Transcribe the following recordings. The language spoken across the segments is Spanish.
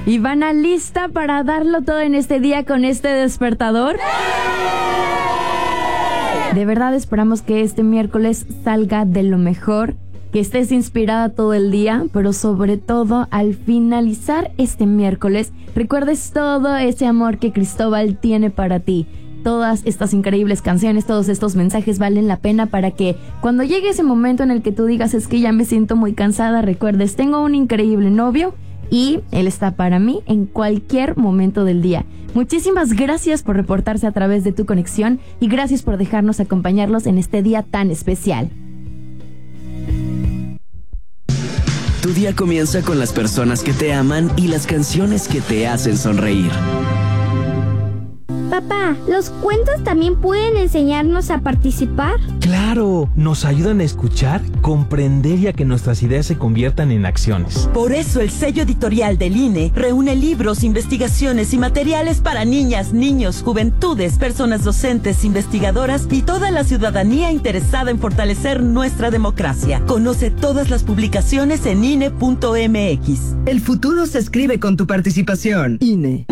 Ivana, ¿lista para darlo todo en este día con este despertador? De verdad esperamos que este miércoles salga de lo mejor, que estés inspirada todo el día, pero sobre todo al finalizar este miércoles, recuerdes todo ese amor que Cristóbal tiene para ti. Todas estas increíbles canciones, todos estos mensajes valen la pena para que cuando llegue ese momento en el que tú digas es que ya me siento muy cansada, recuerdes, tengo un increíble novio y él está para mí en cualquier momento del día. Muchísimas gracias por reportarse a través de tu conexión y gracias por dejarnos acompañarlos en este día tan especial. Tu día comienza con las personas que te aman y las canciones que te hacen sonreír. Papá, ¿los cuentos también pueden enseñarnos a participar? ¡Claro! Nos ayudan a escuchar, comprender y a que nuestras ideas se conviertan en acciones. Por eso el sello editorial del INE reúne libros, investigaciones y materiales para niñas, niños, juventudes, personas docentes, investigadoras y toda la ciudadanía interesada en fortalecer nuestra democracia. Conoce todas las publicaciones en INE.mx. El futuro se escribe con tu participación. INE.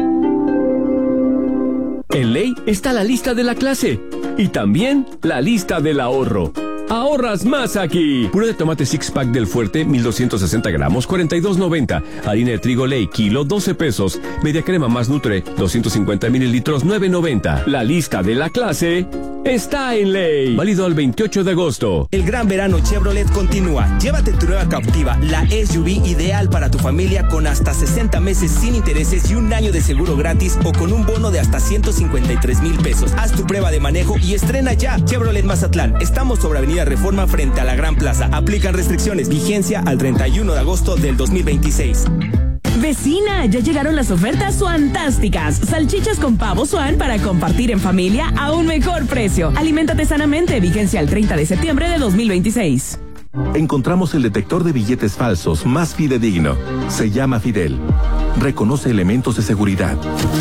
En Ley está la lista de la clase y también la lista del ahorro. ¡Ahorras más aquí! Puré de tomate six pack del Fuerte, 1260 gramos, 42.90. Harina de trigo Ley, kilo, 12 pesos. Media crema más Nutre, 250 mililitros, 9.90. La lista de la clase está en Ley. Válido al 28 de agosto. El gran verano Chevrolet continúa. Llévate tu nueva Captiva, la SUV ideal para tu familia con hasta 60 meses sin intereses y un año de seguro gratis o con un bono de hasta 153,000 pesos. Haz tu prueba de manejo y estrena ya. Chevrolet Mazatlán. Estamos sobre Avenida Reforma frente a la Gran Plaza. Aplican restricciones. Vigencia al 31 de agosto del 2026. Vecina, ya llegaron las ofertas suantásticas. Salchichas con pavo Suan para compartir en familia a un mejor precio. Aliméntate sanamente. Vigencia al 30 de septiembre de 2026. Encontramos el detector de billetes falsos más fidedigno. Se llama Fidel. Reconoce elementos de seguridad.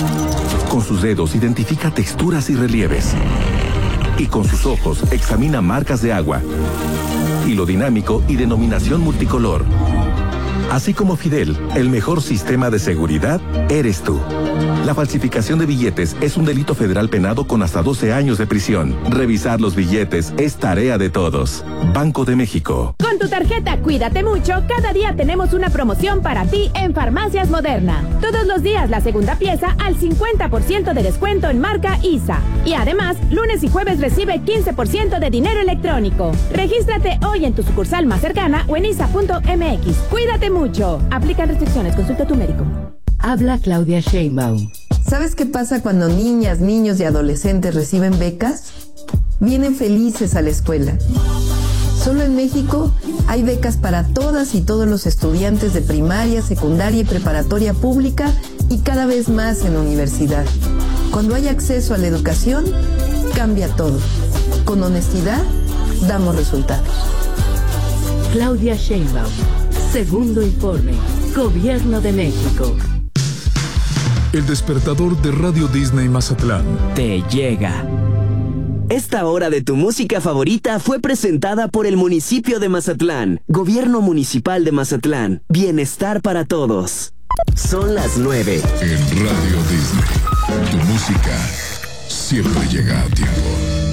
Con sus dedos identifica texturas y relieves. Y con sus ojos examina marcas de agua, hilo dinámico y denominación multicolor. Así como Fidel, el mejor sistema de seguridad eres tú. La falsificación de billetes es un delito federal penado con hasta 12 años de prisión. Revisar los billetes es tarea de todos. Banco de México. Con tu tarjeta Cuídate Mucho, cada día tenemos una promoción para ti en Farmacias Moderna. Todos los días la segunda pieza al 50% de descuento en marca ISA. Y además, lunes y jueves recibe 15% de dinero electrónico. Regístrate hoy en tu sucursal más cercana o en isa.mx. Cuídate mucho. Aplican restricciones. Consulta a tu médico. Habla Claudia Sheinbaum. ¿Sabes qué pasa cuando niñas, niños y adolescentes reciben becas? Vienen felices a la escuela. Solo en México hay becas para todas y todos los estudiantes de primaria, secundaria y preparatoria pública y cada vez más en universidad. Cuando hay acceso a la educación, cambia todo. Con honestidad, damos resultados. Claudia Sheinbaum. Segundo informe. Gobierno de México. El despertador de Radio Disney Mazatlán te llega. Esta hora de tu música favorita fue presentada por el municipio de Mazatlán, Gobierno Municipal de Mazatlán, Bienestar para Todos. Son las 9. En Radio Disney, tu música siempre llega a tiempo.